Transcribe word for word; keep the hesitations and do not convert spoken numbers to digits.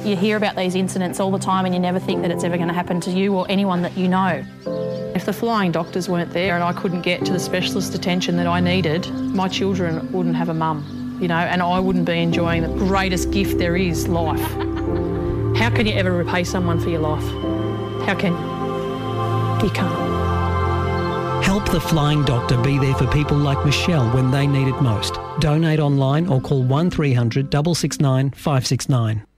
You hear about these incidents all the time and you never think that it's ever going to happen to you or anyone that you know. If the flying doctors weren't there and I couldn't get to the specialist attention that I needed, my children wouldn't have a mum, you know, and I wouldn't be enjoying the greatest gift there is, life. How can you ever repay someone for your life? How can you? You can't. Help the Flying Doctor be there for people like Michelle when they need it most. Donate online or call one three hundred six six nine five six nine.